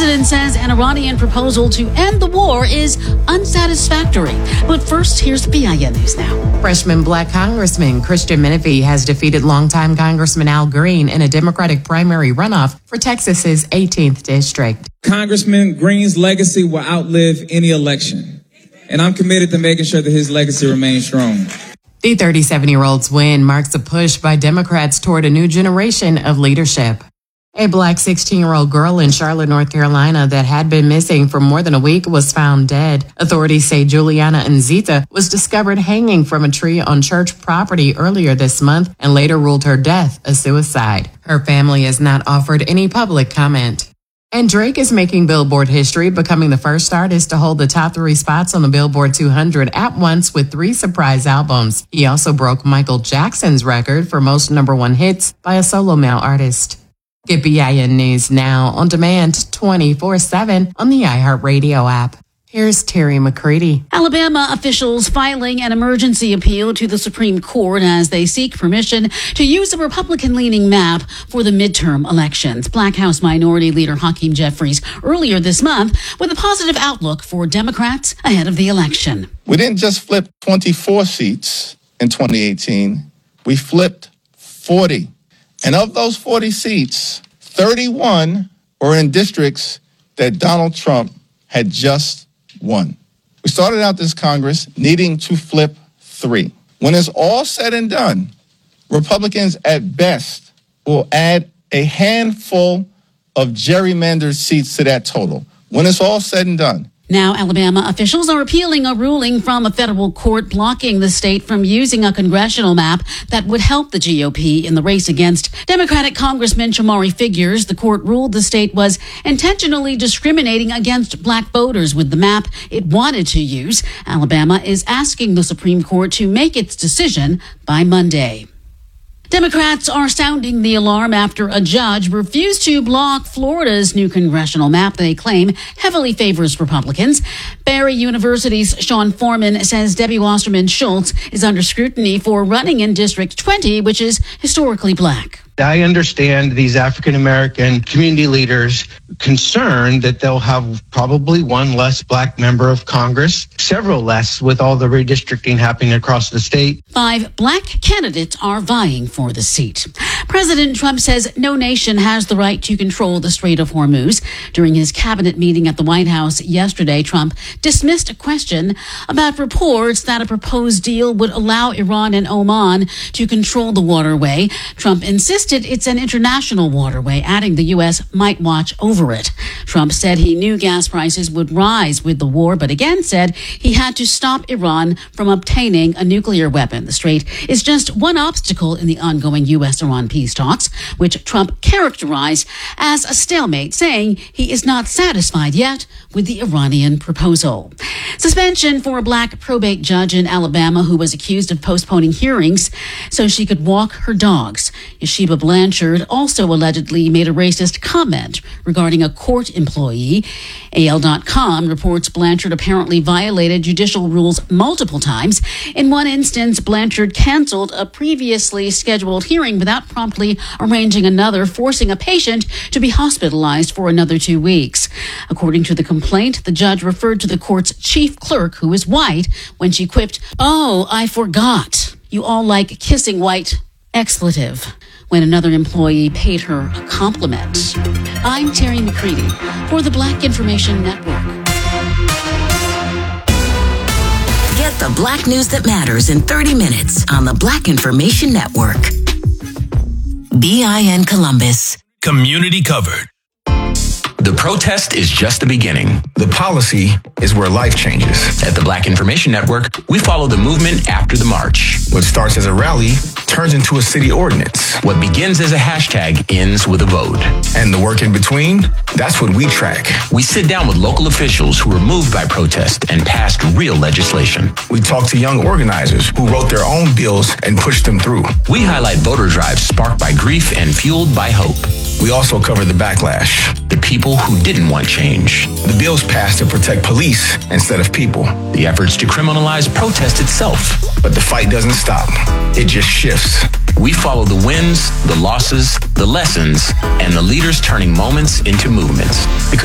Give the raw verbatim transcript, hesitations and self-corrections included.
president says an Iranian proposal to end the war is unsatisfactory. But first, here's B I N News Now. Freshman black Congressman Christian Menifee has defeated longtime Congressman Al Green in a Democratic primary runoff for Texas's eighteenth district. Congressman Green's legacy will outlive any election, and I'm committed to making sure that his legacy remains strong. The thirty-seven-year-old's win marks a push by Democrats toward a new generation of leadership. A black sixteen-year-old girl in Charlotte, North Carolina that had been missing for more than a week was found dead. Authorities say Juliana Nzita was discovered hanging from a tree on church property earlier this month and later ruled her death a suicide. Her family has not offered any public comment. And Drake is making Billboard history, becoming the first artist to hold the top three spots on the Billboard two hundred at once with three surprise albums. He also broke Michael Jackson's record for most number one hits by a solo male artist. Get B I N News Now on demand twenty-four seven on the iHeartRadio app. Here's Terry McCready. Alabama officials filing an emergency appeal to the Supreme Court as they seek permission to use a Republican-leaning map for the midterm elections. Black House Minority Leader Hakeem Jeffries earlier this month with a positive outlook for Democrats ahead of the election. We didn't just flip twenty-four seats in twenty eighteen. We flipped forty. And of those forty seats, thirty-one were in districts that Donald Trump had just won. We started out this Congress needing to flip three. When it's all said and done, Republicans at best will add a handful of gerrymandered seats to that total. When it's all said and done. Now, Alabama officials are appealing a ruling from a federal court blocking the state from using a congressional map that would help the G O P in the race against Democratic Congressman Shamari Figures. The court ruled the state was intentionally discriminating against black voters with the map it wanted to use. Alabama is asking the Supreme Court to make its decision by Monday. Democrats are sounding the alarm after a judge refused to block Florida's new congressional map they claim heavily favors Republicans. Barry University's Sean Foreman says Debbie Wasserman Schultz is under scrutiny for running in District twenty, which is historically black. I understand these African-American community leaders concerned that they'll have probably one less black member of Congress, several less with all the redistricting happening across the state. Five black candidates are vying for the seat. President Trump says no nation has the right to control the Strait of Hormuz. During his cabinet meeting at the White House yesterday, Trump dismissed a question about reports that a proposed deal would allow Iran and Oman to control the waterway. Trump insisted it's an international waterway, adding the U S might watch over it. Trump said he knew gas prices would rise with the war, but again said he had to stop Iran from obtaining a nuclear weapon. The strait is just one obstacle in the ongoing U S-Iran peace talks, which Trump characterized as a stalemate, saying he is not satisfied yet with the Iranian proposal. Suspension for a black probate judge in Alabama who was accused of postponing hearings so she could walk her dogs. Yeshiba Blanchard also allegedly made a racist comment regarding a court employee. A L dot com reports Blanchard apparently violated judicial rules multiple times. In one instance, Blanchard canceled a previously scheduled hearing without promptly arranging another, forcing a patient to be hospitalized for another two weeks. According to the complaint, the judge referred to the court's chief clerk, who is white, when she quipped, "Oh, I forgot. You all like kissing white," expletive, when another employee paid her a compliment. I'm Terry McCready for the Black Information Network. Get the black news that matters in thirty minutes on the Black Information Network. B I N Columbus. Community covered. The protest is just the beginning. The policy is where life changes. At the Black Information Network, we follow the movement after the march. What starts as a rally turns into a city ordinance. What begins as a hashtag ends with a vote. And the work in between, that's what we track. We sit down with local officials who were moved by protest and passed real legislation. We talk to young organizers who wrote their own bills and pushed them through. We highlight voter drives sparked by grief and fueled by hope. We also cover the backlash. The people who didn't want change. The bills passed to protect police instead of people. The efforts to criminalize protest itself. But the fight doesn't stop. It just shifts. We follow the wins, the losses, the lessons, and the leaders turning moments into movements. Because